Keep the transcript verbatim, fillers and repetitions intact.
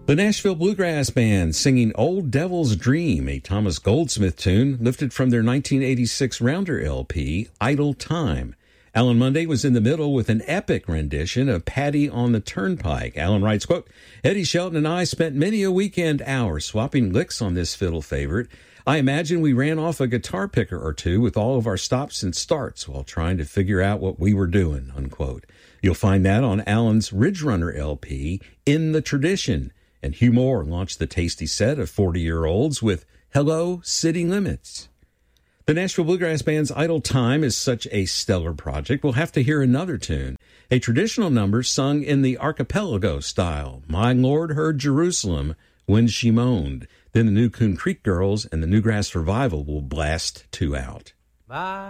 The Nashville Bluegrass Band singing Old Devil's Dream, a Thomas Goldsmith tune lifted from their nineteen eighty-six Rounder L P, Idle Time. Alan Monday was in the middle with an epic rendition of Paddy on the Turnpike. Alan writes, quote, Eddie Shelton and I spent many a weekend hour swapping licks on this fiddle favorite. I imagine we ran off a guitar picker or two with all of our stops and starts while trying to figure out what we were doing, unquote. You'll find that on Alan's Ridge Runner L P, In the Tradition. And Hugh Moore launched the tasty set of forty-year-olds with Hello, City Limits. The Nashville Bluegrass Band's Idle Time is such a stellar project, we'll have to hear another tune, a traditional number sung in the archipelago style, My Lord Heard Jerusalem When She Moaned. Then the New Coon Creek Girls and the Newgrass Revival will blast two out. My